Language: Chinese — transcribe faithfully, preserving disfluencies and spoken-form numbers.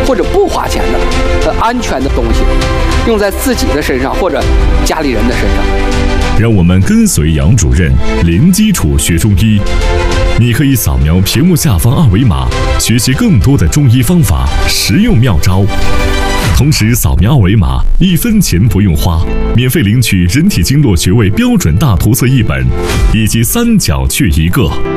或者不花钱的、呃安全的东西，用在自己的身上或者家里人的身上。 让我们跟随杨主任，零基础学中医。你可以扫描屏幕下方二维码，学习更多的中医方法、实用妙招。同时扫描二维码，一分钱不用花，免费领取人体经络穴位标准大图册一本，以及三角穴一个。